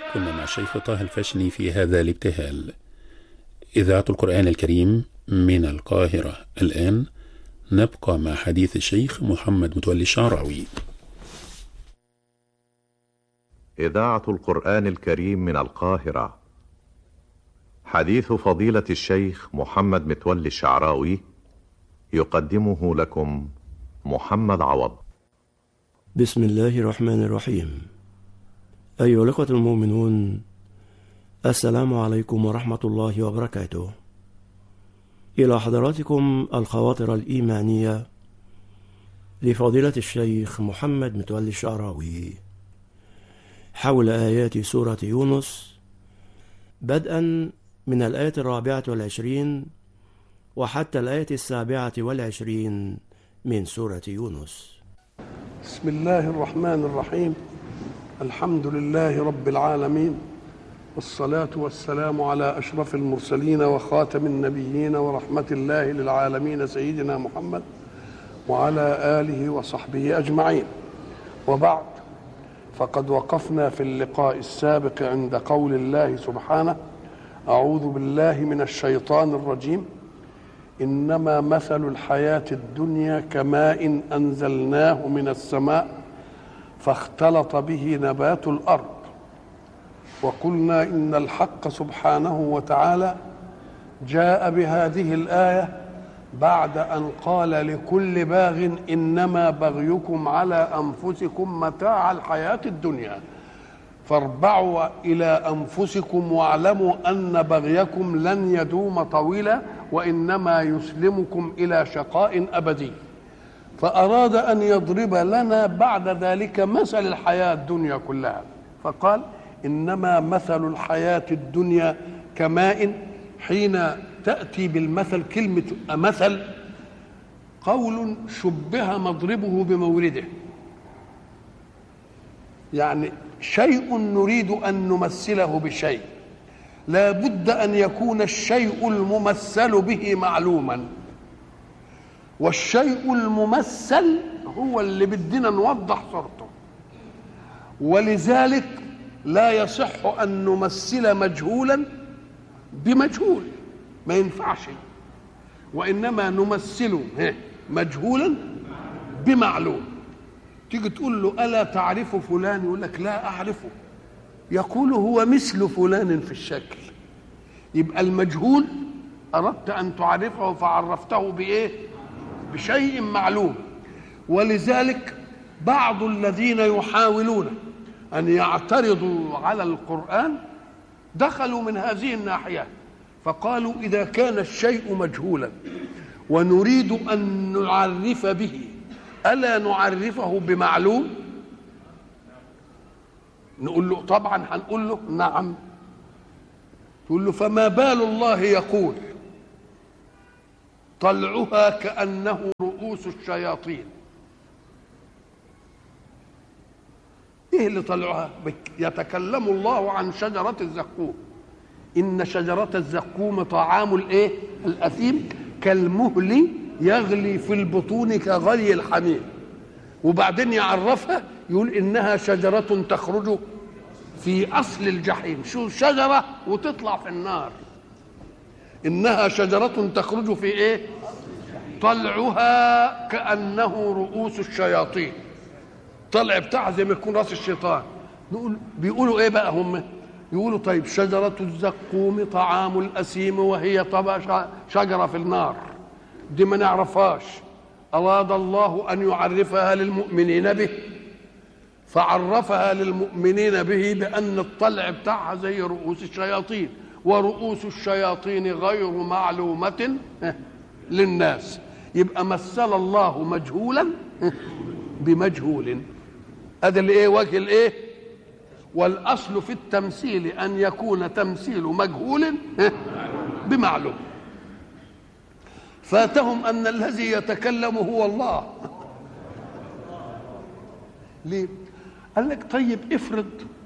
كنا مع الشيخ طه الفشني في هذا الابتهال. إذاعة القرآن الكريم من القاهرة. الآن نبقى مع حديث الشيخ محمد متولي الشعراوي. إذاعة القرآن الكريم من القاهرة. حديث فضيلة الشيخ محمد متولي الشعراوي، يقدمه لكم محمد عوض. بسم الله الرحمن الرحيم. أيها الأخوة المؤمنون، السلام عليكم ورحمة الله وبركاته. إلى حضراتكم الخواطر الإيمانية لفضيلة الشيخ محمد متولي الشعراوي حول آيات سورة يونس، بدءا من الآية 24 وحتى الآية 27 من سورة يونس. بسم الله الرحمن الرحيم. الحمد لله رب العالمين، والصلاة والسلام على أشرف المرسلين وخاتم النبيين ورحمة الله للعالمين سيدنا محمد وعلى آله وصحبه أجمعين. وبعد، فقد وقفنا في اللقاء السابق عند قول الله سبحانه: أعوذ بالله من الشيطان الرجيم، إنما مثل الحياة الدنيا كماء أنزلناه من السماء فاختلط به نبات الأرض. وقلنا إن الحق سبحانه وتعالى جاء بهذه الآية بعد أن قال لكل باغ إنما بغيكم على أنفسكم متاع الحياة الدنيا، فاربعوا إلى أنفسكم واعلموا أن بغيكم لن يدوم طويلا وإنما يسلمكم إلى شقاء أبدي. فأراد أن يضرب لنا بعد ذلك مثل الحياة الدنيا كلها، فقال: إنما مثل الحياة الدنيا كماء. حين تأتي بالمثل كلمة مثل، قول شبه مضربه بمورده، يعني شيء نريد أن نمثله بشيء، لا بد أن يكون الشيء الممثل به معلوما، والشيء الممثل هو اللي بدنا نوضح صورته. ولذلك لا يصح أن نمثل مجهولا بمجهول، ما ينفعش، وإنما نمثل مجهولا بمعلوم. تيجي تقول له: ألا تعرف فلان؟ يقول لك: لا أعرفه. يقول: هو مثل فلان في الشكل. يبقى المجهول أردت أن تعرفه فعرفته بإيه؟ بشيء معلوم. ولذلك بعض الذين يحاولون أن يعترضوا على القرآن دخلوا من هذه الناحية، فقالوا: إذا كان الشيء مجهولا ونريد أن نعرف به، ألا نعرفه بمعلوم؟ نقول له: طبعا هنقول له نعم. تقول له: فما بال الله يقول طلعها كأنه رؤوس الشياطين؟ ايه اللي طلعها؟ يتكلم الله عن شجرة الزقوم، إن شجرة الزقوم طعام الايه؟ الأثيم، كالمهل يغلي في البطون كغلي الحميم. وبعدين يعرفها يقول: إنها شجرة تخرج في أصل الجحيم. شو شجرة وتطلع في النار؟ إنها شجرة تخرج في إيه؟ طلعها كأنه رؤوس الشياطين. طلع بتاعها زي ما يكون راس الشيطان. نقول بيقولوا إيه بقى هم؟ يقولوا: طيب شجرة الزقوم طعام الأثيم وهي طبعا شجرة في النار، دي ما نعرفهاش. أراد الله أن يعرفها للمؤمنين به، فعرفها للمؤمنين به بأن الطلع بتاعها زي رؤوس الشياطين، ورؤوس الشياطين غير معلومة للناس. يبقى مثل الله مجهولا بمجهول. هذا اللي ايه؟ وجه الايه؟ والاصل في التمثيل ان يكون تمثيل مجهول بمعلوم. فاتهم ان الذي يتكلم هو الله. ليه؟ قال لك: طيب افرض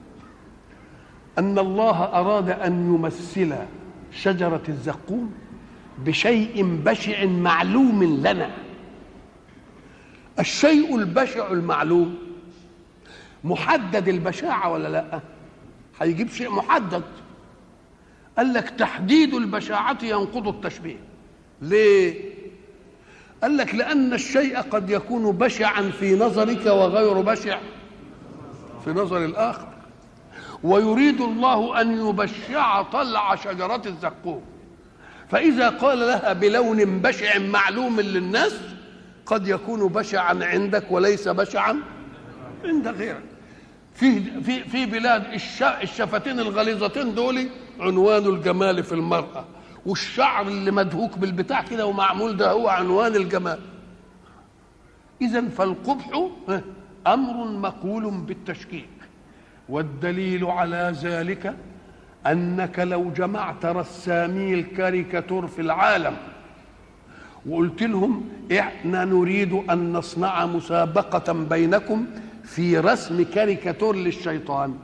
ان الله اراد ان يمثل شجرة الزقوم بشيء بشع معلوم لنا. الشيء البشع المعلوم محدد البشاعة ولا لا؟ هيجيب شيء محدد. قال لك تحديد البشاعة ينقض التشبيه. ليه؟ قال لك لأن الشيء قد يكون بشعا في نظرك وغير بشع في نظر الآخر، ويريد الله أن يبشع طلع شجرة الزقوم، فإذا قال لها بلون بشع معلوم للناس قد يكون بشعا عندك وليس بشعا عند غيرك. في بلاد الشفتين الغليظتين دول عنوان الجمال في المرأة، والشعر اللي مدهوك بالبتاع كده ومعمول ده هو عنوان الجمال. إذن فالقبح أمر مقول بالتشكيك، والدليل على ذلك أنك لو جمعت رسامي الكاريكاتور في العالم وقلت لهم إحنا نريد أن نصنع مسابقة بينكم في رسم كاريكاتور للشيطان،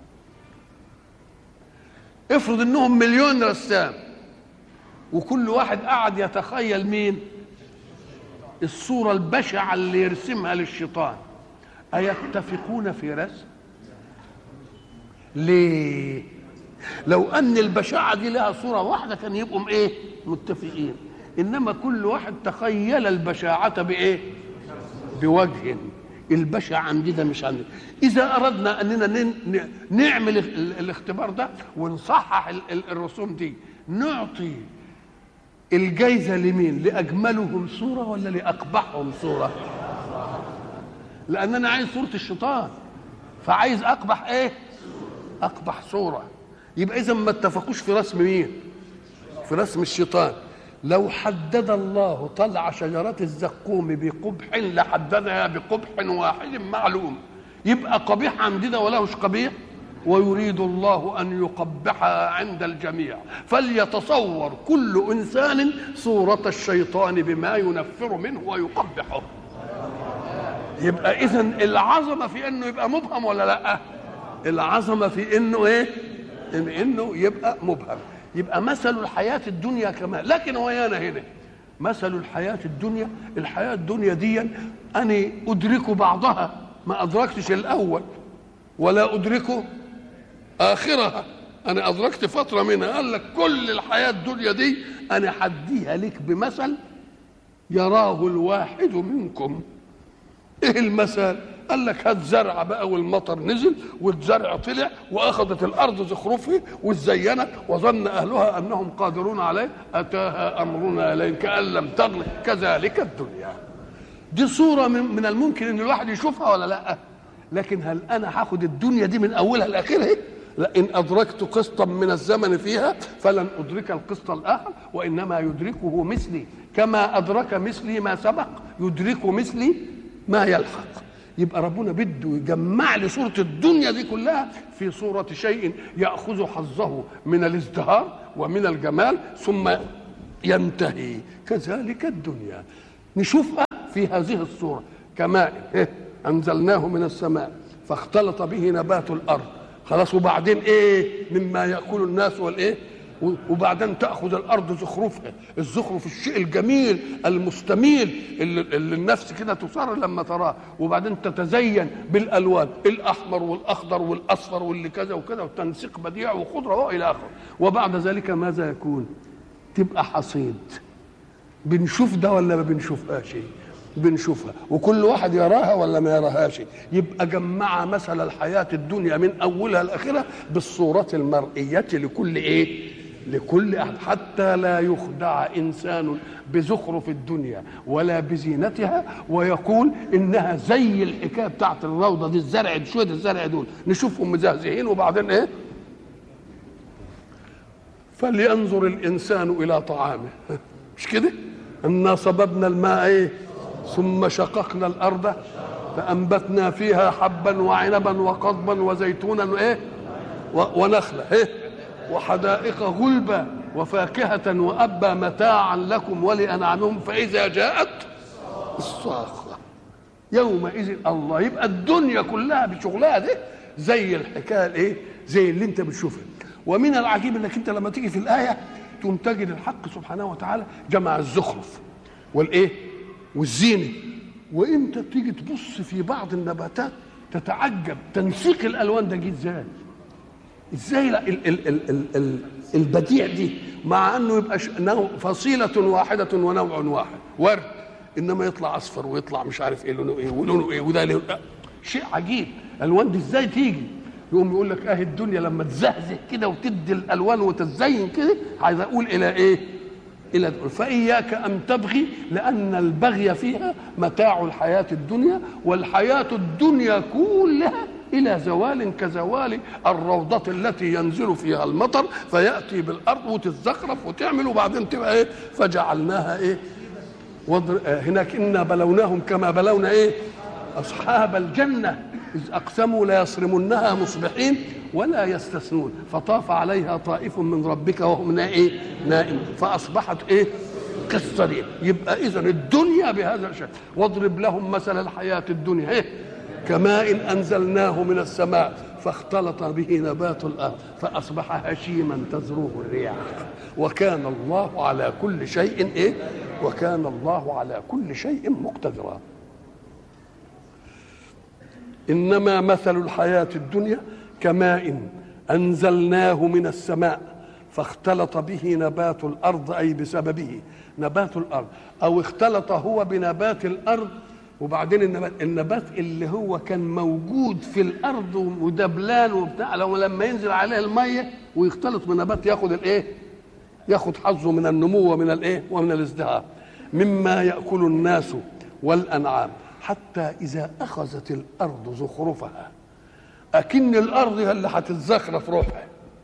افرض انهم 1,000,000 رسام وكل واحد قاعد يتخيل مين الصورة البشعة اللي يرسمها للشيطان، أيتفقون في رسم؟ ليه؟ لو أن البشاعة دي لها صورة واحدة كان يبقوا إيه؟ متفقين. إنما كل واحد تخيل البشاعة بإيه؟ بوجه. البشع عندي ده مش عندي. إذا أردنا أننا نعمل الاختبار ده ونصحح الرسوم دي، نعطي الجايزة لمين؟ لأجملهم صورة ولا لأقبحهم صورة؟ لأن أنا عايز صورة الشيطان، فعايز أقبح إيه؟ أقبح صورة. يبقى إذا ما اتفقوش في رسم مين؟ في رسم الشيطان. لو حدد الله طلع شجرة الزقوم بقبح لحددها بقبح واحد معلوم، يبقى قبيح عند ده ولهش قبيح، ويريد الله أن يقبحها عند الجميع. فليتصور كل إنسان صورة الشيطان بما ينفر منه ويقبحه. يبقى إذن العظمة في أنه يبقى مبهم ولا لأ؟ العظمة في أنه إيه؟ إنه يبقى مبهم. يبقى مثل الحياة الدنيا كما، لكن ويانا هنا مثل الحياة الدنيا، الحياة الدنيا دي أنا أدرك بعضها، ما أدركتش الأول ولا أدرك آخرها، أنا أدركت فترة منها. قال لك كل الحياة الدنيا دي أنا حديها لك بمثل يراه الواحد منكم. إيه المثل؟ قال لك هات زرع بقى والمطر نزل والزرع طلع واخذت الارض زخرفه وزينت وظن اهلها انهم قادرون عليه اتاها امرنا ليلا كأن لم تغن كذلك الدنيا. دي صوره من الممكن ان الواحد يشوفها ولا لا؟ لكن هل انا هاخد الدنيا دي من اولها لاخرها؟ لئن ادركت قسطا من الزمن فيها فلن ادرك القسط الاخر، وانما يدركه مثلي كما ادرك مثلي ما سبق يدرك مثلي ما يلحق. يبقى ربنا بده يجمع لي صورة الدنيا دي كلها في صورة شيء يأخذ حظه من الازدهار ومن الجمال ثم ينتهي. كذلك الدنيا نشوفها في هذه الصورة كماء أنزلناه من السماء فاختلط به نبات الأرض، خلاص، وبعدين إيه؟ مما يأكل الناس والإيه؟ وبعدين تأخذ الأرض زخرفها، الزخرف الشيء الجميل المستميل اللي النفس كده تصر لما تراه، وبعدين تتزين بالألوان الأحمر والأخضر والأصفر واللي كذا وكذا وتنسيق بديع وخضرة وإلى آخره. وبعد ذلك ماذا يكون؟ تبقى حصيد. بنشوف ده ولا ما بنشوفهاش؟ بنشوفها، وكل واحد يراها ولا ما يراهاش. يبقى جمع مثل الحياة الدنيا من أولها لآخرها بالصورة المرئية لكل إيه؟ لكل أحد، حتى لا يخدع إنسان بزخرف الدنيا ولا بزينتها ويقول إنها زي الحكاية بتاعت الروضة دي، الزرع شوية الزرع دول نشوفهم مزهزهين وبعدين إيه؟ فلينظر الإنسان إلى طعامه، مش كده؟ أنا صببنا الماء إيه؟ ثم شققنا الأرض فأنبتنا فيها حبا وعنبا وقضبا وزيتونا إيه؟ ونخلة إيه؟ وحدائق غلبا وفاكهة وأبا متاعا لكم ولأنعامكم فإذا جاءت الصاخة يومئذ الله. يبقى الدنيا كلها بشغلها ده زي الحكاية الإيه؟ زي اللي أنت بتشوفها. ومن العجيب انك انت لما تيجي في الايه تقوم تجد الحق سبحانه وتعالى جمع الزخرف والايه والزينه، وانت تيجي تبص في بعض النباتات تتعجب تنسيق الالوان ده جه ازاي. ازاي البديع دي مع انه يبقى فصيله واحده ونوع واحد ورد، انما يطلع اصفر ويطلع مش عارف ايه لونه ايه ولونه ايه وده لونه شيء عجيب. الوان دي ازاي تيجي؟ يقوم يقول لك الدنيا لما تزهزه كده وتدي الالوان وتزين كده، عايز اقول الى ايه؟ الى فاياك ان تبغي، لان البغي فيها متاع الحياه الدنيا، والحياه الدنيا كلها الى زوال كزوال الروضه التي ينزل فيها المطر فياتي بالارض وتتزخرف وتعمل وبعدين تبقى ايه؟ فجعلناها ايه؟ هناك انا بلوناهم كما بلونا ايه؟ اصحاب الجنه اذ اقسموا ليصرمنها مصبحين ولا يستثنون فطاف عليها طائف من ربك وهم ايه؟ نائم فاصبحت ايه؟ كالصريم. يبقى اذا الدنيا بهذا الشكل. واضرب لهم مثل الحياه الدنيا ايه؟ كماء انزلناه من السماء فاختلط به نبات الارض فاصبح هشيما تذروه الرياح وكان الله على كل شيء ايه؟ وكان الله على كل شيء مقتدرا. انما مثل الحياه الدنيا كماء انزلناه من السماء فاختلط به نبات الارض، اي بسببه نبات الارض، او اختلط هو بنبات الارض. وبعدين النبات اللي هو كان موجود في الارض ودبلان وبتاع، لما ينزل عليه الميه ويختلط بنبات ياخد الايه؟ ياخد حظه من النمو ومن الايه؟ ومن الازدهار. مما ياكل الناس والانعام حتى اذا اخذت الارض زخرفها، اكن الارض هي اللي هتتزخرف روحها،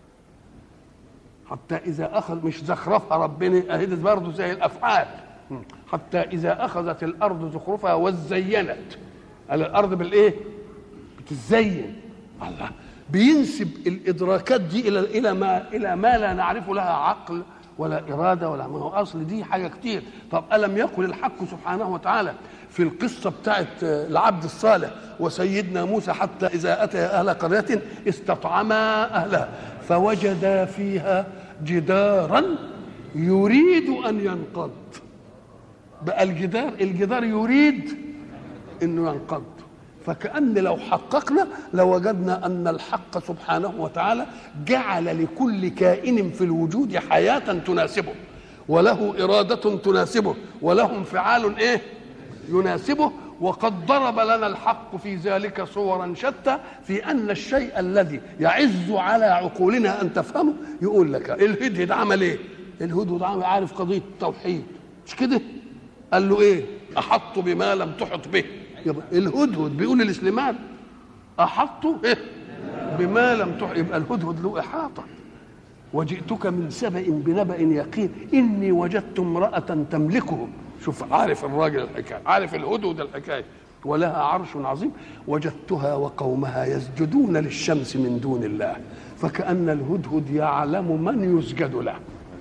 حتى اذا اخذ مش زخرفها ربنا اهدت برضه زي الافعال، حتى اذا اخذت الارض زخرفها وزينت. الارض بالايه؟ بتزين. الله بينسب الادراكات دي الى ما لا نعرف لها عقل ولا اراده ولا ما هو اصل دي حاجه كتير. طب الم يقل الحق سبحانه وتعالى في القصه بتاعت العبد الصالح وسيدنا موسى حتى اذا اتى اهل قريه استطعما اهلها فوجدا فيها جدارا يريد ان ينقض. بقى الجدار يريد انه ينقض. فكأن لو حققنا لوجدنا ان الحق سبحانه وتعالى جعل لكل كائن في الوجود حياة تناسبه وله إرادة تناسبه وله انفعال ايه؟ يناسبه. وقد ضرب لنا الحق في ذلك صورا شتى في ان الشيء الذي يعز على عقولنا ان تفهمه. يقول لك الهدهد عمل ايه؟ الهدهد عمل عارف قضية التوحيد مش كده؟ قال له ايه؟ احط بما لم تحط به. يبقى الهدهد بيقول لسليمان احط إيه؟ بما لم تحط. يبقى الهدهد له احاطه. وجئتك من سبأ بنبأ يقين اني وجدت امرأة تملكهم. شوف عارف الراجل الحكايه، عارف الهدهد الحكايه. ولها عرش عظيم وجدتها وقومها يسجدون للشمس من دون الله. فكأن الهدهد يعلم من يسجد له.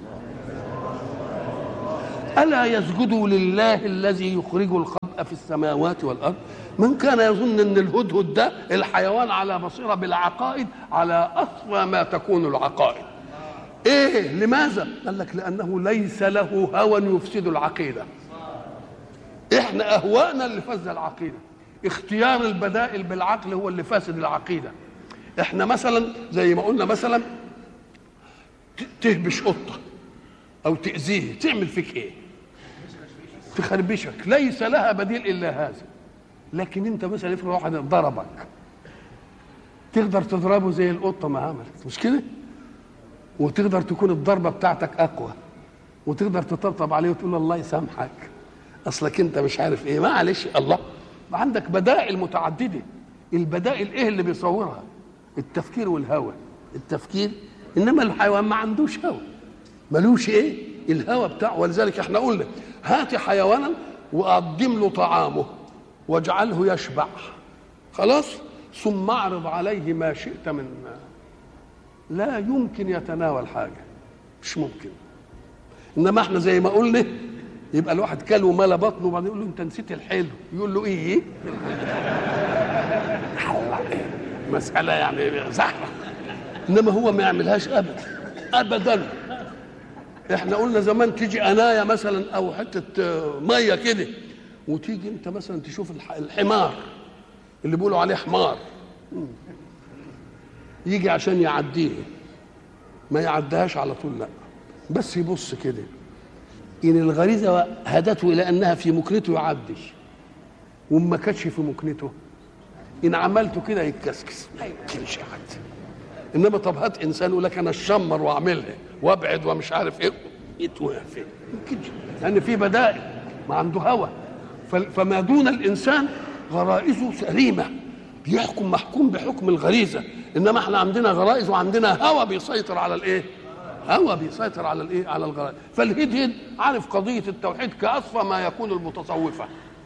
ألا يسجدوا لله الذي يخرج الخبأ في السماوات والأرض. من كان يظن أن الهدهد ده الحيوان على بصيرة بالعقائد على أصفى ما تكون العقائد. إيه لماذا؟ قال لك لأنه ليس له هوى يفسد العقيدة. إحنا أهواءنا اللي فسد العقيدة. اختيار البدائل بالعقل هو اللي فاسد العقيدة. إحنا مثلا زي ما قلنا مثلا تهبش قطة أو تأذيه تعمل فيك إيه؟ تخربشك. ليس لها بديل إلا هذا. لكن أنت مثلا افرض واحد ضربك تقدر تضربه زي القطة ما عملت مش كده؟ وتقدر تكون الضربة بتاعتك أقوى وتقدر تطبطب عليه وتقول الله يسامحك أصلك أنت مش عارف إيه معلش الله. عندك بدائل متعددة. البدائل إيه اللي بيصورها؟ التفكير والهوى. التفكير. إنما الحيوان ما عندوش هوى ملوش ايه الهوى بتاعه. ولذلك احنا قلنا هات حيوانا وقدم له طعامه واجعله يشبع خلاص ثم اعرض عليه ما شئت من لا يمكن يتناول حاجه مش ممكن. انما احنا زي ما قلنا يبقى الواحد كل وملا بطنه وبعدين يقول له انت نسيت الحلو. يقول له ايه؟ مساله يعني زحمه. انما هو ما يعملهاش ابدا ابدا. احنا قلنا زمان تيجي انايه مثلا او حته ميه كده وتيجي انت مثلا تشوف الحمار اللي بيقولوا عليه حمار يجي عشان يعديه ما يعدهاش على طول، لا، بس يبص كده، إن الغريزة هدته إلى أنها في مكنته يعدي، وما كانتش في مكنته إن عملته كده يتكسكس ما يمكنش يعدي. إنما طب هات إنسان يقول لك أنا أشمر وأعملها وأبعد ومش عارف إيه، يتوقع فين؟ يمكنش، لأن في بدائل، ما عنده هوى. فما دون الإنسان غرائزه سليمة، بيحكم محكوم بحكم الغريزة. إنما إحنا عندنا غرائز وعندنا هوى بيسيطر على الإيه؟ هوى بيسيطر على الإيه؟ على الغرائز. فالهدهد عارف قضية التوحيد كأصفى ما يكون المتصوفة،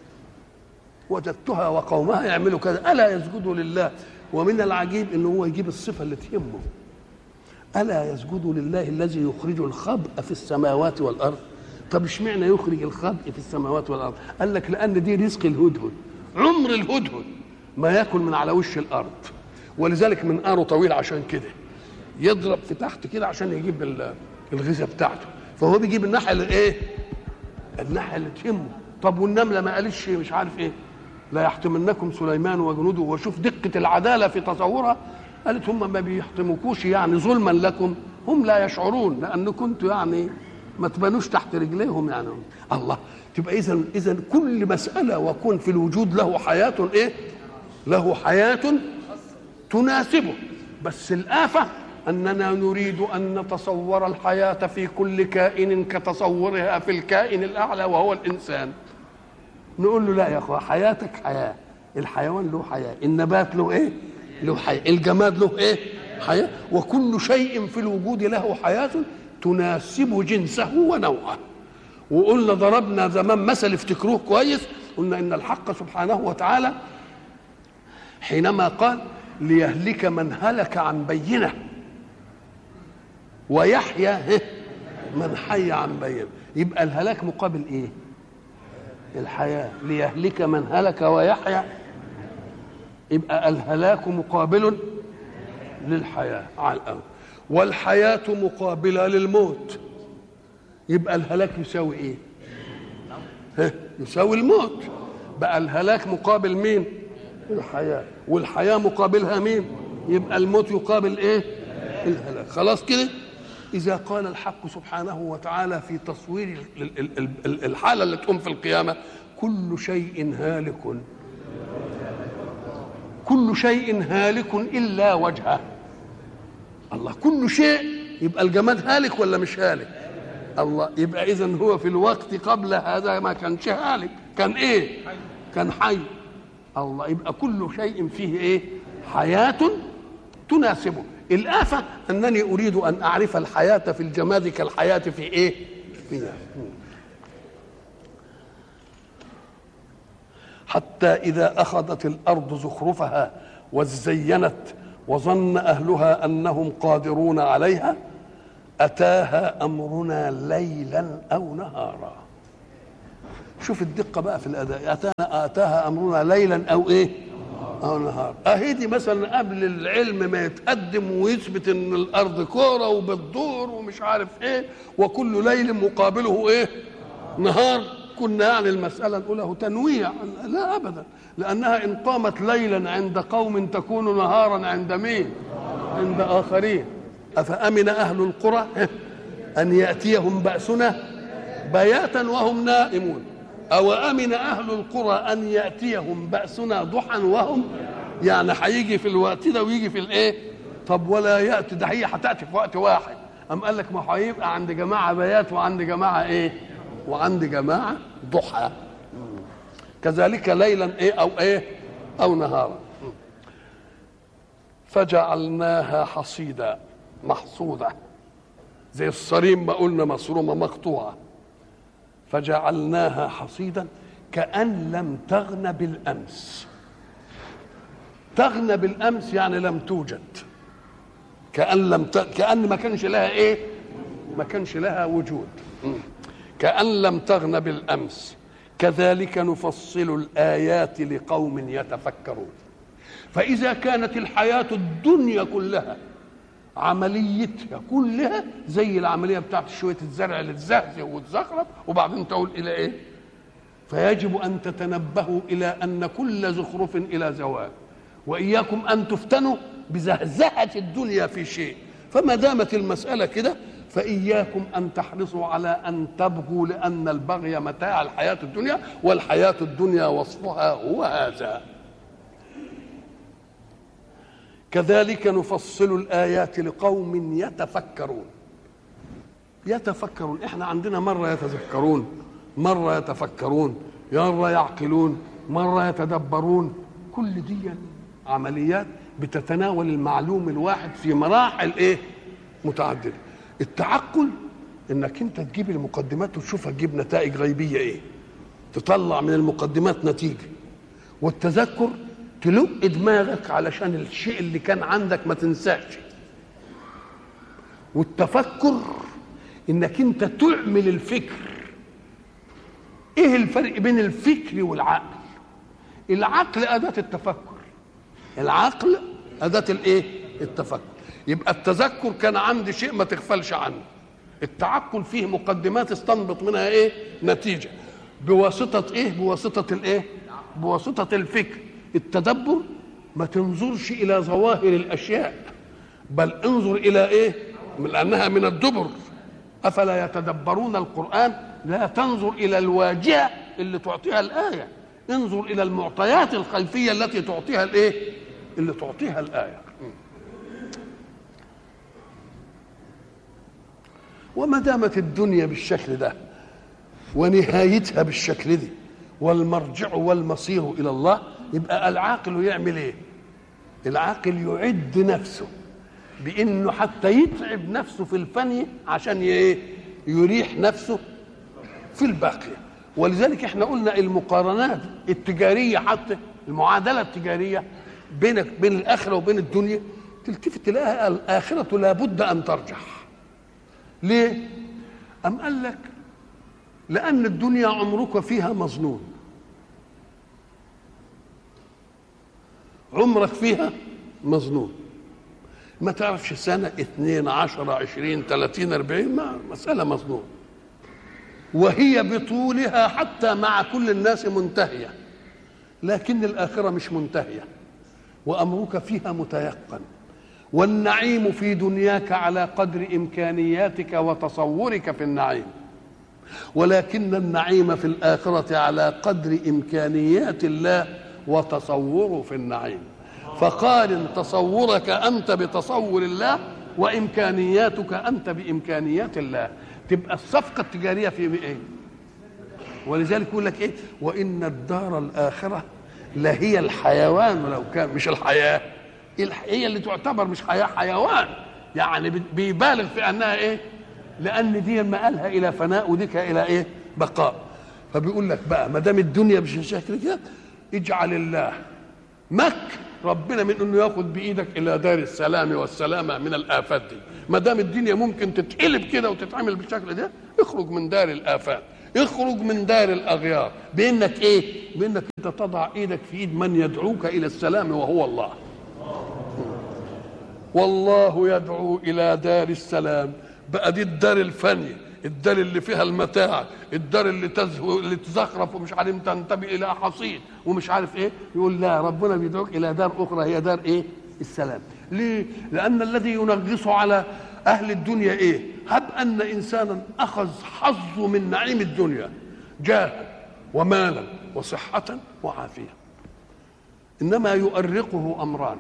وجدتها وقومها يعملوا كذا، ألا يسجدوا لله. ومن العجيب إنه هو يجيب الصفة اللي تهمه، ألا يسجدوا لله الذي يخرج الخبء في السماوات والأرض. طب اشمعنى يخرج الخبء في السماوات والأرض؟ قال لك لأن دي رزق الهدهد، عمر الهدهد ما ياكل من على وش الأرض، ولذلك منقاره طويل عشان كده يضرب في تحت كده عشان يجيب الغذاء بتاعته. فهو بيجيب الناحية اللي ايه؟ الناحية اللي تهمه. طب والنملة ما قالتش مش عارف ايه؟ لا يحتمنكم سليمان وجنوده. وشوف دقة العدالة في تصورها، قالت هم ما بيحتمكوش يعني ظلما لكم، هم لا يشعرون لأن كنتوا يعني ما تبانوش تحت رجليهم يعني. الله، تبقى إذا كل مسألة وكون في الوجود له حياة ايه؟ له حياة تناسبه. بس الآفة أننا نريد أن نتصور الحياة في كل كائن كتصورها في الكائن الأعلى وهو الإنسان. نقول له لا يا أخوة، حياتك حياة، الحيوان له حياة، النبات له إيه؟ له حياة، الجماد له إيه؟ حياة. وكل شيء في الوجود له حياة تناسب جنسه ونوعه. وقلنا ضربنا زمان مثل افتكروه كويس، قلنا إن الحق سبحانه وتعالى حينما قال ليهلك من هلك عن بينه ويحيى من حي عن بينه، يبقى الهلاك مقابل ايه؟ الحياة. ليهلك من هلك ويحيى، يبقى الهلاك مقابل للحياة على الأرض، والحياة مقابلة للموت، يبقى الهلاك يساوي ايه؟ يساوي الموت. بقى الهلاك مقابل مين؟ الحياة، والحياة مقابلها مين؟ يبقى الموت يقابل ايه؟ الهلاك. خلاص كده. إذا قال الحق سبحانه وتعالى في تصوير الحالة اللي تقوم في القيامة كل شيء هالك، كل شيء هالك إلا وجهه. الله، كل شيء، يبقى الجماد هالك ولا مش هالك؟ الله، يبقى إذن هو في الوقت قبل هذا ما كانش هالك، كان إيه؟ كان حي. الله، يبقى كل شيء فيه ايه؟ حياة تناسبه. الآفة أنني أريد أن أعرف الحياة في الجماد كالحياة في ايه؟ فيها. حتى إذا أخذت الأرض زخرفها وزينت وظن أهلها أنهم قادرون عليها أتاها أمرنا ليلا أو نهارا. شوف الدقة بقى في الأداء، أتاها أمرنا ليلا أو إيه؟ أو نهار. أهدي مثلا قبل العلم ما يتقدم ويثبت إن الأرض كورة وبتدور ومش عارف إيه وكل ليل مقابله إيه؟ نهار، كنا يعني المسألة نقوله تنويع. لا أبدا، لأنها إن قامت ليلا عند قوم تكون نهارا عند مين؟ عند آخرين. أفأمن أهل القرى أن يأتيهم بأسنا بياتا وهم نائمون، أو أمن أهل القرى أن يأتيهم بأسنا ضحى وهم، يعني هيجي في الوقت ده ويجي في الإيه؟ طب ولا يأتي، ده هي هتأتي في وقت واحد. أم قال لك ما هيبقى عند جماعة بيات وعند جماعة إيه؟ وعند جماعة ضحى. كذلك ليلا إيه أو إيه؟ أو نهارا. فجعلناها حصيدا محصودة، زي الصريم ما قلنا مصرومة مقطوعة. فجعلناها حصيدا كأن لم تغن بالأمس. تغنى بالأمس يعني لم توجد، كأن ما كانش لها إيه؟ ما كانش لها وجود. كأن لم تغن بالأمس كذلك نفصل الآيات لقوم يتفكرون. فإذا كانت الحياة الدنيا كلها عمليتها كلها زي العملية بتاعت شوية الزرع اللي تزهزه وتزخرف وبعدين تقول إلى إيه؟ فيجب أن تتنبهوا إلى أن كل زخرف إلى زوال، وإياكم أن تفتنوا بزهزهة الدنيا في شيء. فما دامت المسألة كده فإياكم أن تحرصوا على أن تبغوا، لأن البغي متاع الحياة الدنيا، والحياة الدنيا وصفها هو هذا. كذلك نفصل الآيات لقوم يتفكرون. يتفكرون، احنا عندنا مرة يتذكرون، مرة يتفكرون، مرة يعقلون، مرة يتدبرون. كل دي عمليات بتتناول المعلوم الواحد في مراحل ايه متعددة. التعقل انك انت تجيب المقدمات وتشوفها تجيب نتائج غيبية ايه، تطلع من المقدمات نتيجة. والتذكر تلق دماغك علشان الشيء اللي كان عندك ما تنساش. والتفكر انك انت تعمل الفكر. ايه الفرق بين الفكر والعقل؟ العقل أداة التفكر، العقل أداة الايه التفكر. يبقى التذكر كان عندي شيء ما تغفلش عنه، التعقل فيه مقدمات استنبط منها ايه نتيجة بواسطة ايه بواسطة الايه بواسطة الفكر. التدبر ما تنظرش الى ظواهر الاشياء، بل انظر الى ايه لانها من الدبر. افلا يتدبرون القرآن؟ لا تنظر الى الواجهة اللي تعطيها الآية، انظر الى المعطيات الخلفية التي تعطيها الايه اللي تعطيها الآية. وما دامت الدنيا بالشكل ده ونهايتها بالشكل دي والمرجع والمصير إلى الله، يبقى العاقل يعمل ايه؟ العاقل يعد نفسه بانه حتى يتعب نفسه في الفني عشان يريح نفسه في الباقي. ولذلك احنا قلنا المقارنات التجارية، حتى المعادلة التجارية بين الآخرة وبين الدنيا، تلتفت تلاقيها الآخرة لابد أن ترجح. ليه؟ أم قال لك لأن الدنيا عمرك فيها مظنون، عمرك فيها مظنون، ما تعرفش سنة 2 10 20 30 40، ما مسألة مظنون. وهي بطولها حتى مع كل الناس منتهية، لكن الآخرة مش منتهية وأمرك فيها متيقن. والنعيم في دنياك على قدر إمكانياتك وتصورك في النعيم، ولكن النعيم في الآخرة على قدر إمكانيات الله وتصوره في النعيم. فقارن تصورك أنت بتصور الله وإمكانياتك أنت بإمكانيات الله، تبقى الصفقة التجارية في ايه؟ ولذلك يقول لك ايه؟ وإن الدار الآخرة لهي الحيوان لو كان، مش الحياة، هي اللي تعتبر مش حياة، حيوان. يعني بيبالغ في أنها ايه؟ لأن دي مآلها إلى فناء وديك إلى ايه؟ بقاء. فبيقول لك بقى ما دام الدنيا بشكل كده، اجعل الله ربنا من انه ياخد بايدك الى دار السلام والسلامه من الافات دي. ما دام الدنيا ممكن تتقلب كده وتتعمل بالشكل ده، اخرج من دار الافات، اخرج من دار الاغيار، بانك ايه؟ بانك انت تضع ايدك في ايد من يدعوك الى السلام وهو الله. والله يدعو الى دار السلام. بقى دي الدار الفانيه، الدار اللي فيها المتاع، الدار اللي تزخرف ومش عارف تنتبه الى حصيد ومش عارف ايه. يقول لا، ربنا بيدعوك الى دار اخرى هي دار ايه؟ السلام. ليه؟ لان الذي ينغص على اهل الدنيا ايه؟ هب ان انسانا اخذ حظه من نعيم الدنيا جاها ومالا وصحة وعافية، انما يؤرقه امران.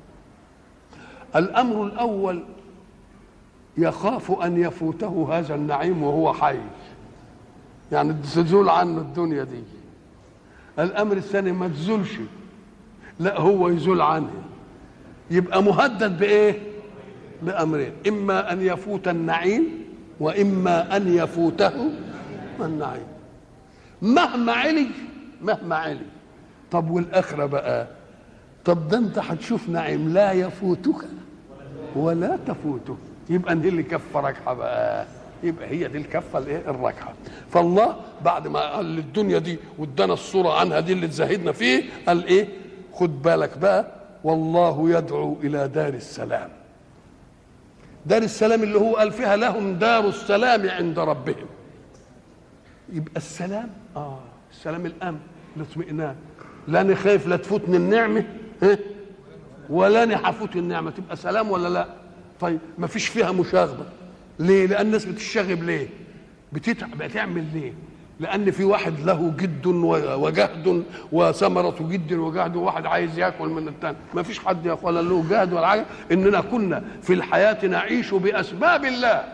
الامر الاول يخاف أن يفوته هذا النعيم وهو حي، يعني تزول عنه الدنيا دي. الأمر الثاني ما تزولش، لا هو يزول عنه، يبقى مهدد بإيه؟ بأمرين، إما أن يفوت النعيم وإما أن يفوته النعيم مهما علي. طب والآخرة بقى؟ طب ده أنت هتشوف نعيم لا يفوتك ولا تفوته، يبقى دي اللي كفه ركعه بقى، يبقى هي دي الكفه الايه؟ الركعه. فالله بعد ما قال الدنيا دي وادانا الصوره عنها دي اللي تزهدنا فيه، قال ايه؟ خد بالك بقى، والله يدعو الى دار السلام. دار السلام اللي هو قال فيها لهم دار السلام عند ربهم. يبقى السلام السلام الامن، الاطمئنان، لا انا خايف لا تفوتني النعمه ولا أنا هفوت النعمة، تبقى سلام ولا لا؟ طيب ما فيش فيها مشاغبة. ليه؟ لأن الناس بتشتغب. ليه؟ بتعمل ليه؟ لأن في واحد له جد وجهد وثمرة جد وجهد، وواحد عايز ياكل من الثاني. ما فيش حد يا اخوانا له جهد ولا حاجة. إننا كنا في الحياة نعيش بأسباب الله،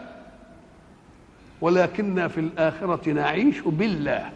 ولكننا في الآخرة نعيش بالله.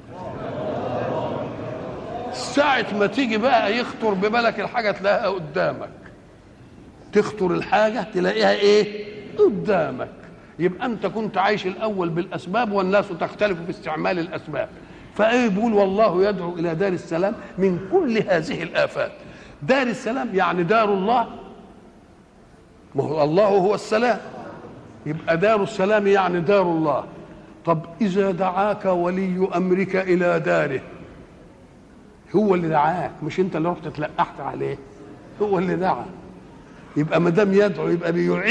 ساعة ما تيجي بقى يخطر ببالك الحاجة تلاقيها قدامك، تخطر الحاجة تلاقيها ايه؟ قدامك. يبقى انت كنت عايش الاول بالاسباب، والناس تختلف في استعمال الاسباب. فايه بيقول والله يدعو الى دار السلام من كل هذه الافات. دار السلام يعني دار الله، ما هو الله هو السلام، يبقى دار السلام يعني دار الله. طب اذا دعاك ولي امرك الى داره، هو اللي دعاك مش انت اللي رحت تلقحت عليه، هو اللي دعا. يبقى ما دام يدعو يبقى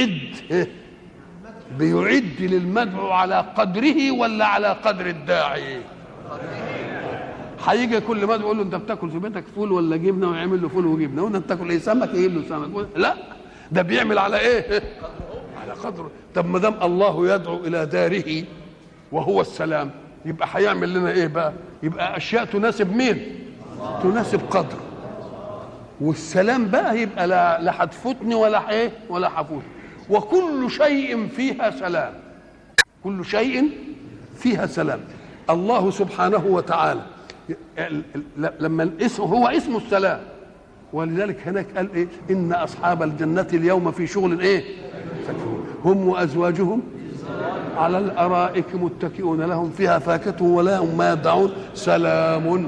بيعد للمدعو على قدره ولا على قدر الداعي؟ هيجي كل مدعو يقول له انت بتاكل في بيتك فول ولا جبنه، ويعمل له فول وجبنه. وانت بتاكل ايه؟ سمك، يجيب له سمك. لا، ده بيعمل على ايه؟ على قدره. طب ما دام الله يدعو الى داره وهو السلام، يبقى هيعمل لنا ايه بقى؟ يبقى اشياء تناسب مين؟ تناسب قدره. والسلام بقى يبقى لا هتفوتني ولا ايه ولا هفوت. وكل شيء فيها سلام، كل شيء فيها سلام. الله سبحانه وتعالى لما الاسم هو اسم السلام، ولذلك هناك قال ايه؟ ان اصحاب الجنه اليوم في شغل ايه؟ هم وازواجهم على الارائك متكئون لهم فيها فاكهه ولهم ما يدعون سلام.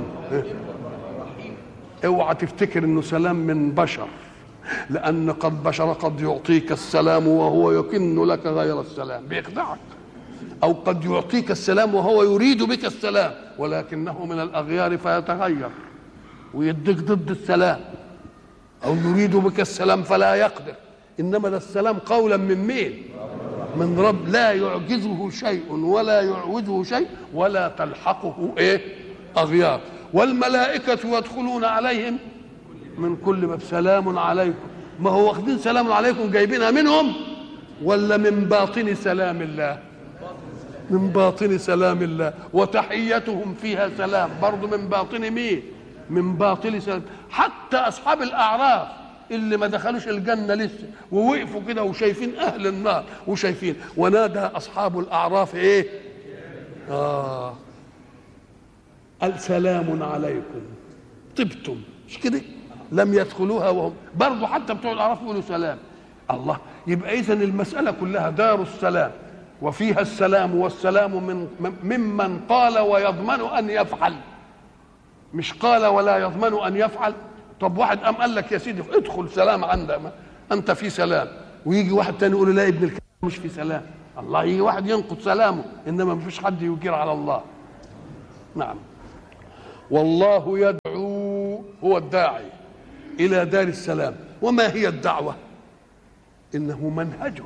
اوعى تفتكر انه سلام من بشر، لان قد بشر قد يعطيك السلام وهو يكن لك غير السلام، بيخدعك. او قد يعطيك السلام وهو يريد بك السلام، ولكنه من الاغيار فيتغير ويديك ضد السلام، او يريد بك السلام فلا يقدر. انما ده السلام قولا من مين؟ من رب لا يعجزه شيء ولا يعوزه شيء ولا تلحقه ايه؟ اغيار. والملائكة يدخلون عليهم من كل باب سلام عليكم. ما هو واخدين سلام عليكم جايبينها منهم ولا من باطن سلام الله؟ من باطن سلام الله. وتحيتهم فيها سلام، برضو من باطن مين؟ من باطن سلام. حتى أصحاب الأعراف اللي ما دخلوش الجنة لسه ووقفوا كده وشايفين أهل النار وشايفين، ونادى أصحاب الأعراف إيه؟ السلام عليكم طبتم، مش كده؟ لم يدخلوها وهم برضه حتى بتوع الاعراف يقولوا سلام. الله، يبقى اذا المساله كلها دار السلام، وفيها السلام، والسلام ممن قال ويضمن ان يفعل، مش قال ولا يضمن ان يفعل. طب واحد قام قال لك يا سيدي ادخل سلام عندك، انت في سلام، ويجي واحد تاني يقول له لا ابن الكلام مش في سلام. الله، يجي واحد ينقض سلامه، انما ما فيش حد يجير على الله. نعم. والله يدعو، هو الداعي إلى دار السلام. وما هي الدعوة؟ إنه منهج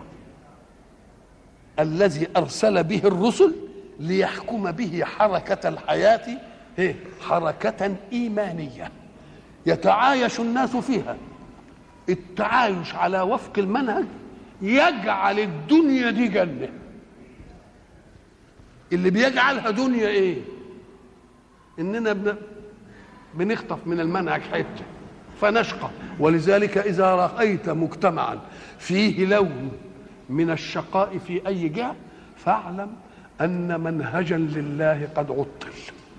الذي أرسل به الرسل ليحكم به حركة الحياة، حركة إيمانية يتعايش الناس فيها. التعايش على وفق المنهج يجعل الدنيا دي جنة. اللي بيجعلها دنيا إيه؟ إننا بنخطف من المنهج حتة فنشقى. ولذلك إذا رأيت مجتمعا فيه لون من الشقاء في أي جهة فاعلم أن منهجا لله قد عطل.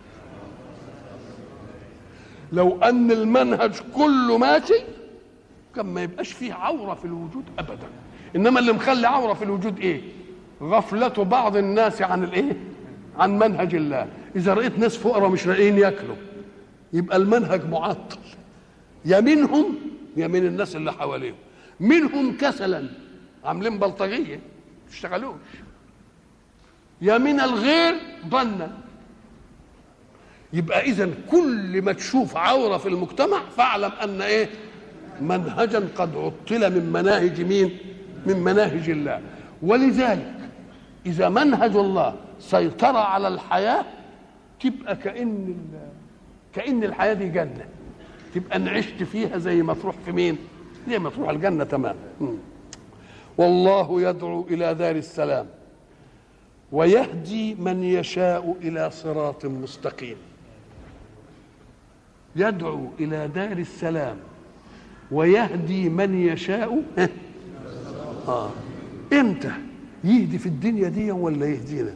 لو أن المنهج كله ماشي كان ما يبقاش فيه عورة في الوجود أبدا. إنما اللي مخلي عورة في الوجود إيه؟ غفلة بعض الناس عن الإيه؟ عن منهج الله. إذا رأيت ناس فقراء مش لاقيين ياكلوا يبقى المنهج معطل، يا منهم يا من الناس اللي حواليهم. منهم كسلا عاملين بلطجيه ما تشتغلوش، يا من الغير ظنا. يبقى اذا كل ما تشوف عوره في المجتمع فاعلم ان ايه؟ منهجا قد عطل من مناهج مين؟ من مناهج الله. ولذلك اذا منهج الله سيطر على الحياه تبقى كأن الحياه دي جنه، تبقى نعشت فيها زي ما تروح في مين؟ زي ما تروح الجنة تمام. والله يدعو إلى دار السلام ويهدي من يشاء إلى صراط مستقيم. يدعو إلى دار السلام ويهدي من يشاء. امتى يهدي؟ في الدنيا دي ولا يهدينا؟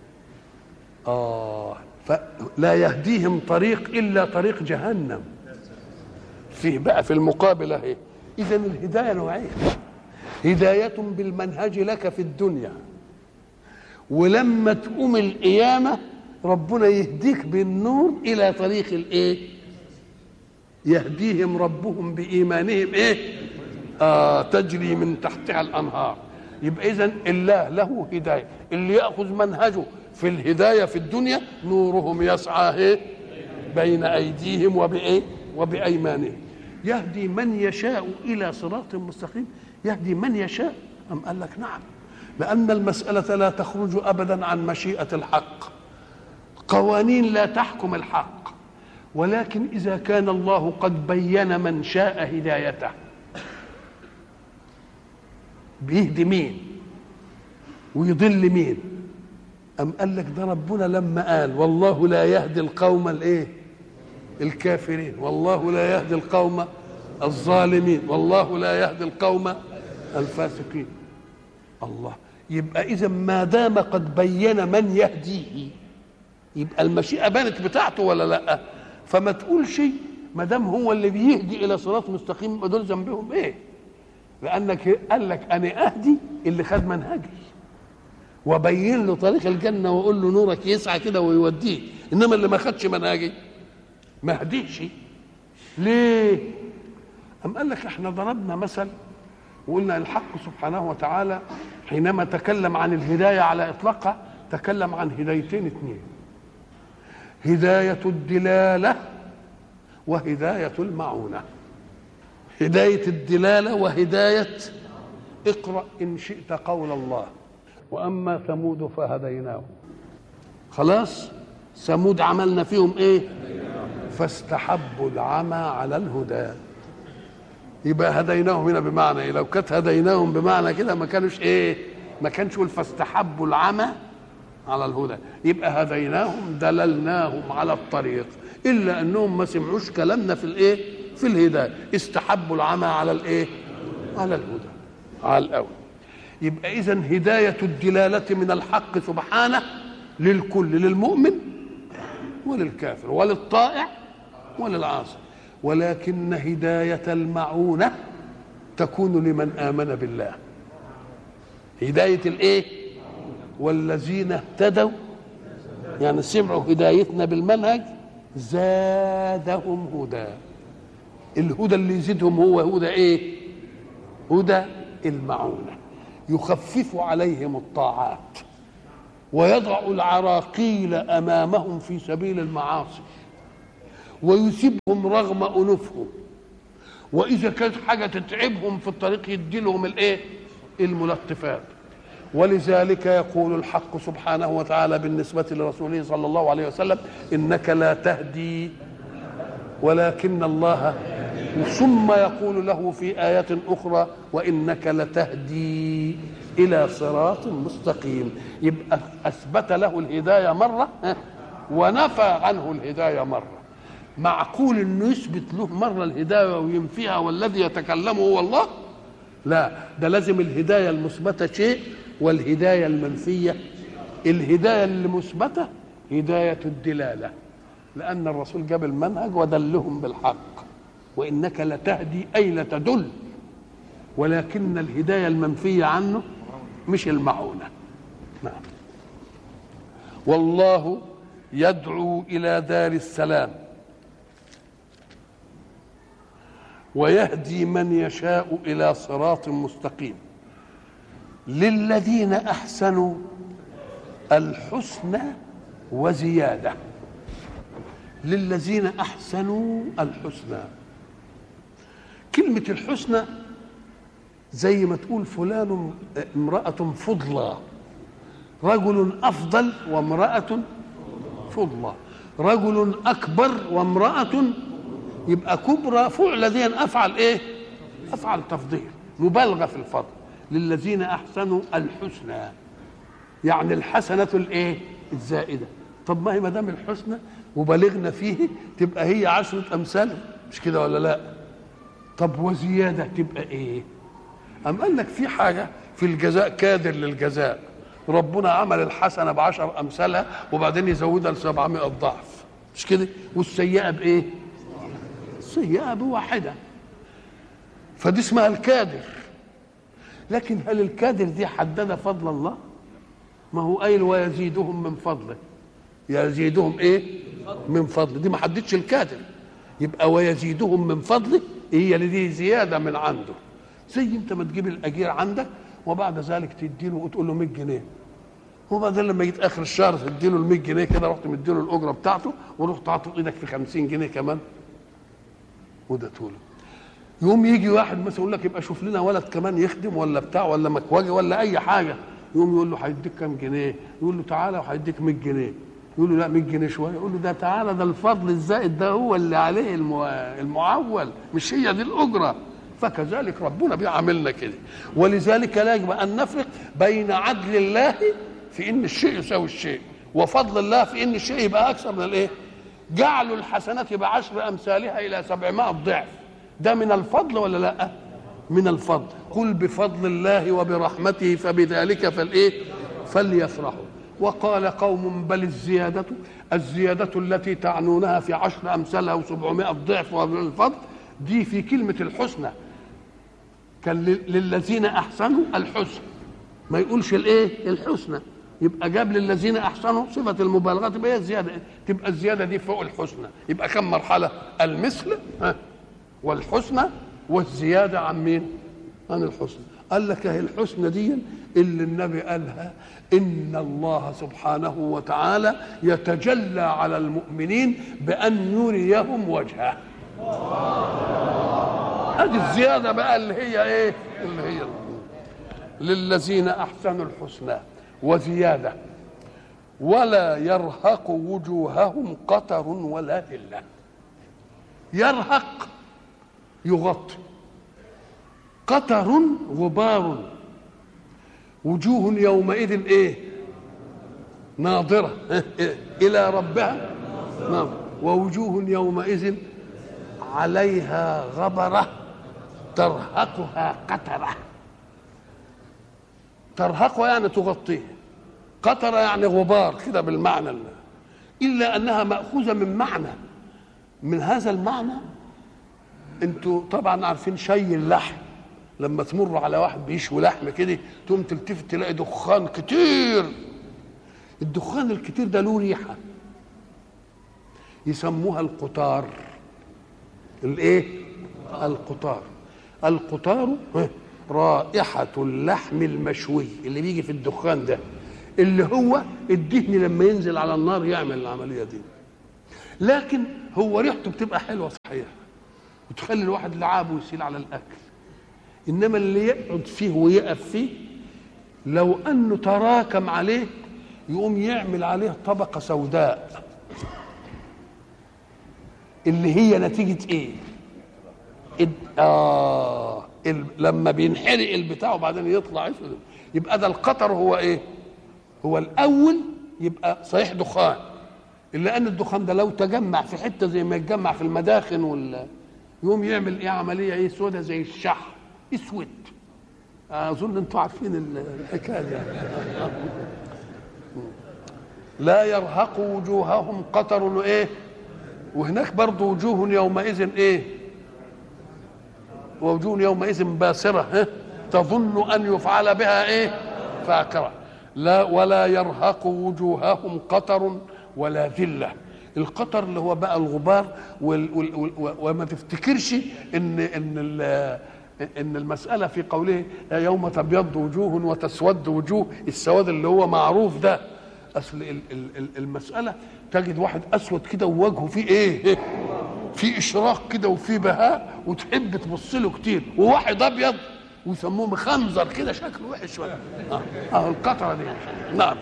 فلا يهديهم طريق إلا طريق جهنم. فيه بقى في المقابل اهي. إذن الهداية نوعين: هداية بالمنهج لك في الدنيا، ولما تقوم القيامة ربنا يهديك بالنور إلى طريق الإيه؟ يهديهم ربهم بإيمانهم تجري من تحتها الأنهار. يبقى إذن الله له هداية. اللي يأخذ منهجه في الهداية في الدنيا نورهم يسعى بين أيديهم وبأيمانهم. يهدي من يشاء إلى صراط مستقيم. يهدي من يشاء. أم قال لك نعم، لأن المسألة لا تخرج أبدا عن مشيئة الحق. قوانين لا تحكم الحق، ولكن إذا كان الله قد بين من شاء هدايته بيهدي مين ويضل مين. أم قال لك ده ربنا لما قال والله لا يهدي القوم الكافرين، والله لا يهدي القوم الظالمين، والله لا يهدي القوم الفاسقين. الله، يبقى إذا ما دام قد بين من يهديه يبقى المشيئة بانت بتاعته ولا لا؟ فما تقولش ما دام هو اللي بيهدي إلى صراط مستقيم يبقى دول ذنبهم إيه؟ لأنك قال لك أنا أهدي اللي خد منهجي وبين له طريق الجنة وأقول له نورك يسعى كده ويوديه، إنما اللي ما خدش منهجي ما هديش. ليه؟ أم قال لك احنا ضربنا مثل وقلنا الحق سبحانه وتعالى حينما تكلم عن الهداية على إطلاقها تكلم عن هدايتين اثنين: هداية الدلالة وهداية المعونة. هداية الدلالة وهداية اقرأ إن شئت قول الله: وأما ثمود فهديناهم. خلاص، ثمود عملنا فيهم إيه؟ فاستحبوا العمى على الهدى. يبقى هديناهم هنا بمعنى إيه؟ لو كانت هديناهم بمعنى كده ما كانوش إيه؟ ما كانش يقول فاستحبوا العمى على الهدى، يبقى هديناهم دللناهم على الطريق، إلا أنهم ما سمعوش كلامنا في الإيه؟ في الهداية، استحبوا العمى على الإيه؟ على الهدى، على الأول. يبقى إذن هداية الدلالة من الحق سبحانه للكل، للمؤمن وللكافر وللطائع وللعاصي، ولكن هداية المعونة تكون لمن آمن بالله. هداية الإيه؟ والذين اهتدوا، يعني سمعوا هدايتنا بالمنهج زادهم هدى. الهدى اللي يزيدهم هو هدى إيه؟ هدى المعونة، يخفف عليهم الطاعات ويضع العراقيل أمامهم في سبيل المعاصي ويسيبهم رغم أنوفهم، وإذا كانت حاجة تتعبهم في الطريق يدي لهم الإيه؟ الملطفات. ولذلك يقول الحق سبحانه وتعالى بالنسبة لرسوله صلى الله عليه وسلم: إنك لا تهدي ولكن الله. ثم يقول له في آيات أخرى: وإنك لتهدي إلى صراط مستقيم. يبقى أثبت له الهداية مرة ونفى عنه الهداية مرة. معقول إنه يثبت له مرة الهداية وينفيها والذي يتكلم هو الله؟ لا، ده لازم الهداية المثبتة شيء والهداية المنفية. الهداية المثبتة هداية الدلالة، لأن الرسول جاب المنهج ودلهم بالحق. وإنك لتهدي أي لتدل، ولكن الهداية المنفية عنه مش المعونة. نعم. والله يدعو إلى دار السلام ويهدي من يشاء إلى صراط مستقيم. للذين أحسنوا الحسنى وزيادة. للذين أحسنوا الحسنى، كلمة الحسنى زي ما تقول فلان امرأة فضلى، رجل أفضل وامرأة فضلى، رجل أكبر وامرأة، يبقى كبرى فعل ذي أفعل إيه؟ افعل تفضيل مبالغه في الفضل. للذين احسنوا الحسنى، يعني الحسنه الايه؟ الزائده. طب ما هي ما دام الحسنى وبلغنا فيه تبقى هي 10 أمثال، مش كده ولا لا؟ طب وزياده تبقى ايه؟ أم قال لك في حاجه في الجزاء كادر للجزاء، ربنا عمل الحسنه ب10 أمثالها وبعدين يزودها ل700 ضعف، مش كده؟ والسيئه بايه؟ السيئه بواحده، فدي اسمها الكادر. لكن هل الكادر دي حدد فضل الله؟ ما هو قايل ويزيدهم من فضله، يزيدهم ايه؟ من فضله، دي ما حددش الكادر. يبقى ويزيدهم من فضله هي اللي دي زياده من عنده. زي انت ما تجيب الاجير عندك وبعد ذلك تديله وتقول له 100 جنيه، وبعدين لما جيت اخر الشهر تديله ال 100 جنيه كده، رحت مديله الاجره بتاعته ورحت حاطط ايدك في 50 جنيه كمان وده طوله. يوم يجي واحد مثلا يقول لك يبقى شوف لنا ولد كمان يخدم ولا بتاع ولا مكواجي ولا اي حاجه، يقوم يقول له هيديك كام جنيه؟ يقول له تعالى وهيديك 100 جنيه. يقول له لا 100 جنيه شويه. يقول له ده تعالى، ده الفضل الزائد ده هو اللي عليه المعول، مش هي دي الاجره. فكذلك ربنا بيعاملنا كده. ولذلك لا يجب ان نفرق بين عدل الله في ان الشيء يساوي الشيء وفضل الله في ان الشيء يبقى اكثر من الايه؟ جعل الحسنات ب10 أمثالها الى 700 ضعف، ده من الفضل ولا لا؟ من الفضل. قل بفضل الله وبرحمته فبذلك فليفرحوا. وقال قوم بل الزيادة التي تعنونها في 10 أمثالها و700 ضعف والفضل دي في كلمة الحسنى، كان للذين أحسنوا الحسن، ما يقولش الايه؟ الحسنى. يبقى جاب للذين أحسنوا صفة المبالغة، تبقى هي الزيادة، تبقى الزيادة دي فوق الحسنى. يبقى كم مرحلة؟ المثل والحسنى والزيادة عن مين؟ عن الحسنى. قال لك اهي الحسنى دي اللي النبي قالها إن الله سبحانه وتعالى يتجلى على المؤمنين بأن يريهم وجهه. هذه الزيادة بقى اللي هي ايه؟ اللي هي للذين أحسنوا الحسنى وزيادة ولا يرهق وجوههم قتر ولا ذلة. يرهق يغطي، قتر غبار، وجوه يومئذ ايه؟ ناظرة إلى ربها ناظرة، ووجوه يومئذ عليها غبرة ترهقها قترة. ترهقها يعني تغطيه، قترة يعني غبار كده بالمعنى الله. إلا أنها مأخوذة من معنى، من هذا المعنى انتوا طبعا عارفين شي اللحم، لما تمر على واحد بيشوي لحم كده تقوم تلتفت تلاقي دخان كتير. الدخان الكتير ده له ريحه يسموها القطار. الايه؟ القطار. القطار رائحه اللحم المشوي اللي بيجي في الدخان ده، اللي هو الدهن لما ينزل على النار يعمل العمليه دي. لكن هو ريحته بتبقى حلوه صحيح وتخلي الواحد لعابه يسيل على الاكل، انما اللي يقعد فيه ويقف فيه لو انه تراكم عليه يقوم يعمل عليه طبقه سوداء، اللي هي نتيجه ايه؟ لما بينحرق البتاع وبعدين يطلع اسود. يبقى ده القطر هو ايه؟ هو الاول يبقى صحيح دخان، الا ان الدخان ده لو تجمع في حته زي ما يتجمع في المداخن يقوم يعمل ايه؟ عمليه ايه؟ سودة زي الشحم، اسود. اظن انتوا عارفين الحكايه دي. لا يرهق وجوههم قتر وايه؟ وهناك برضو وجوه يومئذ ايه؟ ووجوه يومئذ باسره تظن ان يفعل بها ايه؟ فاقرة. لا ولا يرهق وجوههم قتر ولا ذله. القطر اللي هو بقى الغبار وما تفتكرش ان المساله في قوله يوم تبيض وجوه وتسود وجوه، السواد اللي هو معروف ده. اصل المساله تجد واحد اسود كده ووجهه فيه ايه؟ في اشراق كده وفي بهاء وتحب تبص له كتير، وواحد ابيض ويسموه مخنزر كده شكله وحش شويه. القطره دي. نعم.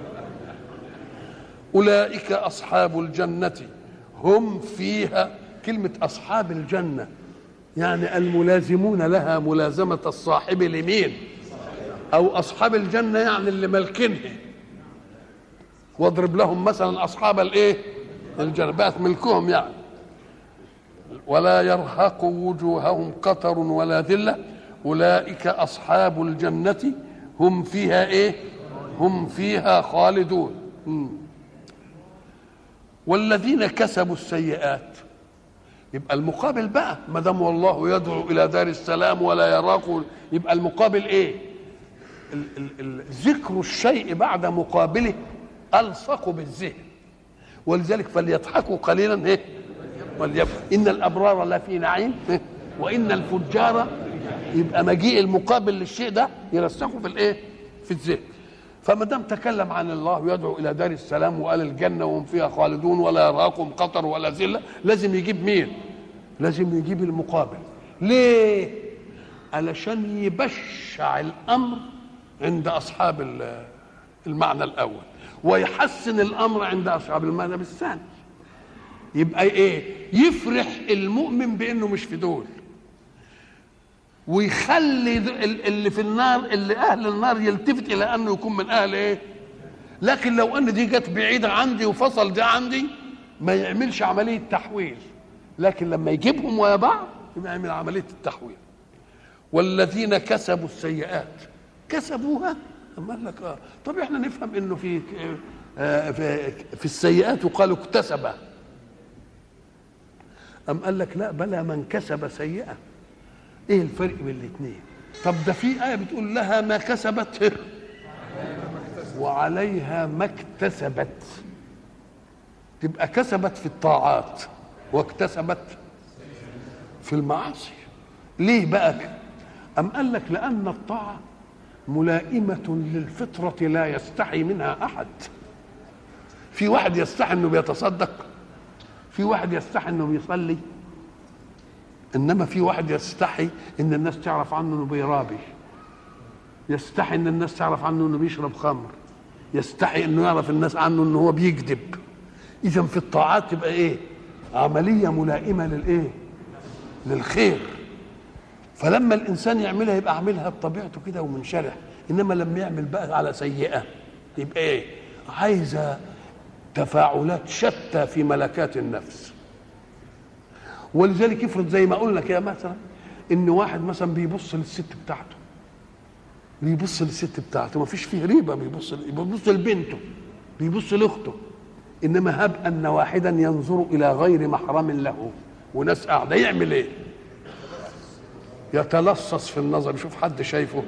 أولئك أصحاب الجنة هم فيها. كلمة أصحاب الجنة يعني الملازمون لها ملازمة الصاحب لمين؟ أو أصحاب الجنة يعني اللي ملكنها. واضرب لهم مثلا أصحاب الإيه؟ الجنة بقت ملكهم يعني. ولا يرهق وجوههم قتر ولا ذلة أولئك أصحاب الجنة هم فيها إيه؟ هم فيها خالدون. والذين كسبوا السيئات، يبقى المقابل بقى ما دام والله يدعو الى دار السلام ولا يراق، يبقى المقابل ايه؟ ذكر الشيء بعد مقابله الصق بالذهن. ولذلك فليضحكوا قليلا ايه وليبكوا ان الابرار لفي نعيم وان الفجار، يبقى مجيء المقابل للشيء ده يرسخه في الايه؟ في الذهن. فما دام تكلم عن الله يدعو الى دار السلام وقال الجنه وهم فيها خالدون ولا يرهقهم قطر ولا ذله، لازم يجيب مين؟ لازم يجيب المقابل. ليه؟ علشان يبشع الامر عند اصحاب المعنى الاول ويحسن الامر عند اصحاب المعنى الثاني. يبقى ايه؟ يفرح المؤمن بانه مش في دول، ويخلي اللي في النار، اللي اهل النار، يلتفت الى انه يكون من اهل ايه. لكن لو ان دي جت بعيده عندي وفصل ده عندي ما يعملش عمليه تحويل، لكن لما يجيبهم ويا بعض يبقى يعمل عمليه التحويل. والذين كسبوا السيئات كسبوها. أما قال لك طب احنا نفهم انه في السيئات وقالوا اكتسب. أم قال لك لا، بلى من كسب سيئة. ايه الفرق بين الاثنين؟ طب ده في آية بتقول لها ما كسبت وعليها ما اكتسبت، تبقى كسبت في الطاعات واكتسبت في المعاصي. ليه بقى؟ أم قال لك لأن الطاعة ملائمة للفطرة لا يستحي منها أحد. في واحد يستحي انه بيتصدق، في واحد يستحي انه بيصلي، انما في واحد يستحي ان الناس تعرف عنه انه بيرابي، يستحي ان الناس تعرف عنه انه بيشرب خمر، يستحي انه يعرف الناس عنه انه هو بيكذب. اذا في الطاعات تبقى ايه؟ عمليه ملائمه للايه؟ للخير. فلما الانسان يعملها يبقى عاملها بطبيعته كده ومنشرح. انما لما يعمل بقى على سيئه يبقى ايه؟ عايزه تفاعلات شتى في ملكات النفس. ولذلك يفرض زي ما قلنا كده مثلا ان واحد مثلا بيبص للست بتاعته، ما فيش فيه ريبه، بيبص لبنته، بيبص لاخته. انما هب ان واحدا ينظر الى غير محرم له وناس قاعده، يعمل ايه؟ يتلصص في النظر، يشوف حد شايفه.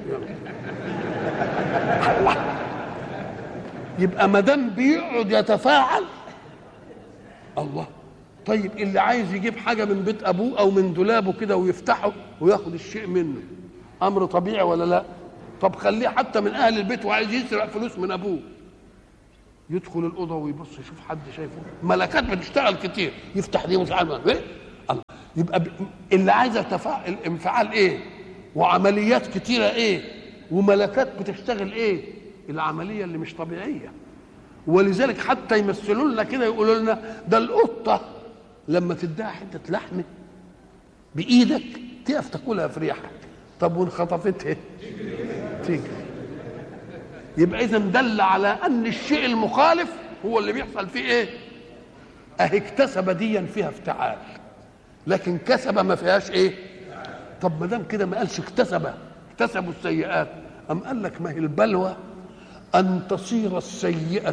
يبقى ما دام بيقعد يتفاعل الله. طيب اللي عايز يجيب حاجه من بيت ابوه او من دولابه كده ويفتحه وياخد الشيء منه، امر طبيعي ولا لا؟ طب خليه حتى من اهل البيت وعايز يسرق فلوس من ابوه، يدخل الاوضه ويبص يشوف حد شايفه. ملكات بتشتغل كتير، يفتح دي مش عارف ايه. الله. يبقى اللي عايز انفعال ايه؟ وعمليات كتيره ايه؟ وملكات بتشتغل ايه؟ العمليه اللي مش طبيعيه. ولذلك حتى يمثلوا لنا كده، يقولوا لنا ده القطه لما تديها حته لحمه بايدك تقف تاكلها في ريحك، طب وان خطفتها تيجي. يبقى اذا دل على ان الشيء المخالف هو اللي بيحصل فيه ايه؟ اهي اكتسب ديا فيها افتعال، لكن كسب ما فيهاش ايه؟ طب ما دام كده ما قالش اكتسبوا السيئات، ام قال لك ما هي البلوى ان تصير السيئه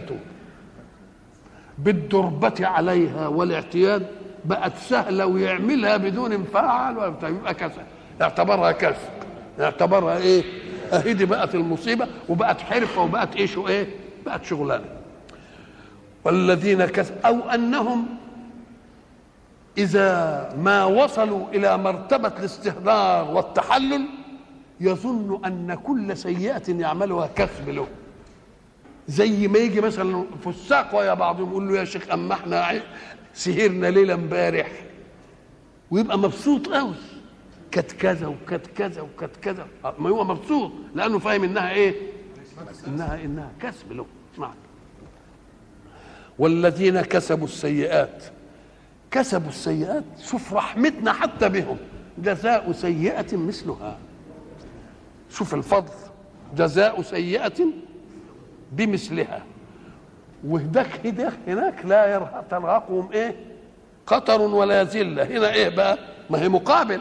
بالدربة عليها والاعتياد بقت سهله ويعملها بدون انفعال، يبقى كسب، اعتبرها كسب، اعتبرها ايه؟ اهي دي بقت المصيبه وبقت حرفه وبقت ايش وايه؟ بقت شغلانه. والذين كسبوا او انهم اذا ما وصلوا الى مرتبه الاستهدار والتحلل يظن ان كل سيئه يعملها كسب له. زي ما يجي مثلا فساق ويا بعضهم يقول له يا شيخ اما احنا سهرنا ليله امبارح، ويبقى مبسوط قوي، كانت كذا وكانت كذا وكانت كذا، ما هو مبسوط لانه فاهم انها ايه؟ انها كسب له. اسمع، والذين كسبوا السيئات شوف رحمتنا حتى بهم، جزاء سيئة مثلها. شوف الفضل، جزاء سيئة بمثلها. هناك لا ترهقهم ايه قطر ولا ذلة. هنا ايه بقى؟ ما هي مقابل.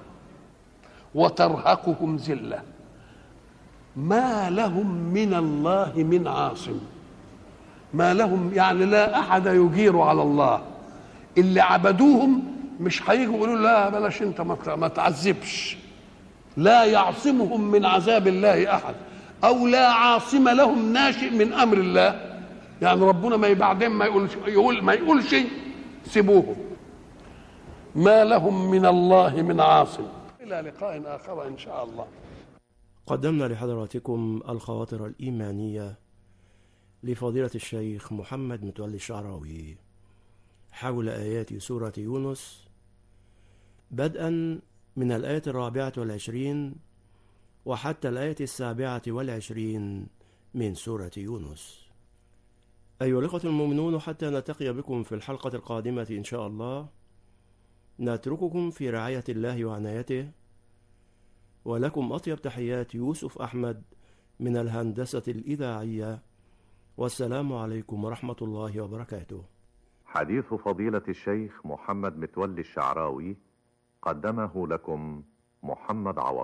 وترهقهم ذلة ما لهم من الله من عاصم. ما لهم يعني لا احد يجير على الله. اللي عبدوهم مش هيجوا يقولوا لا بلاش انت ما تعذبش. لا يعصمهم من عذاب الله احد، او لا عاصم لهم ناشئ من امر الله. يعني ربنا ما بعدين ما يقولش سيبوهم. ما لهم من الله من عاصم. الى لقاء اخر ان شاء الله. قدمنا لحضراتكم الخواطر الإيمانية لفضيلة الشيخ محمد متولي الشعراوي حول آيات سورة يونس، بدءا من الآية 24 وحتى الآية 27 من سورة يونس. أيها الأخوة المؤمنون، حتى نلتقي بكم في الحلقة القادمة إن شاء الله، نترككم في رعاية الله وعنايته، ولكم أطيب تحيات يوسف أحمد من الهندسة الإذاعية، والسلام عليكم ورحمة الله وبركاته. حديث فضيلة الشيخ محمد متولي الشعراوي قدمه لكم محمد عوض.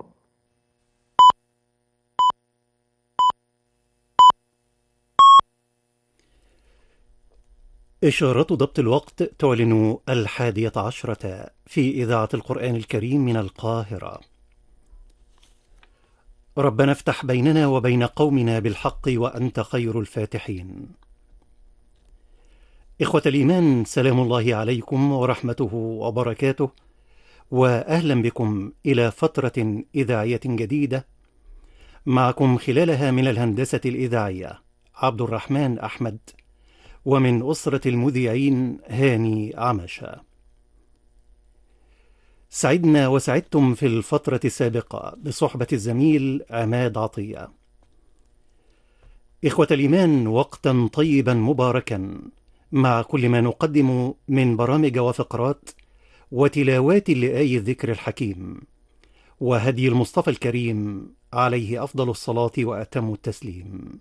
إشارة ضبط الوقت تعلن 11:00 في إذاعة القرآن الكريم من القاهرة. ربنا افتح بيننا وبين قومنا بالحق وأنت خير الفاتحين. إخوة الإيمان، سلام الله عليكم ورحمته وبركاته، وأهلا بكم إلى فترة إذاعية جديدة معكم خلالها من الهندسة الإذاعية عبد الرحمن أحمد، ومن أسرة المذيعين هاني عمشة. سعدنا وسعدتم في الفترة السابقة بصحبة الزميل عماد عطية. إخوة الإيمان، وقتا طيبا مباركا مع كل ما نقدم من برامج وفقرات وتلاوات لآي الذكر الحكيم وهدي المصطفى الكريم عليه أفضل الصلاة وأتم التسليم.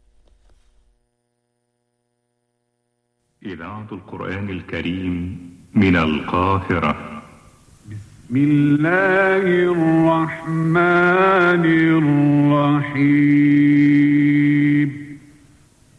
إذاعة القرآن الكريم من القاهرة. بسم الله الرحمن الرحيم.